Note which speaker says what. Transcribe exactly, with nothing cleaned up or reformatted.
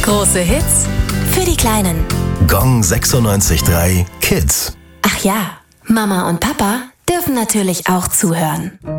Speaker 1: Große Hits für die Kleinen.
Speaker 2: Gong sechsundneunzig Komma drei Kids.
Speaker 1: Ach ja, Mama und Papa dürfen natürlich auch zuhören.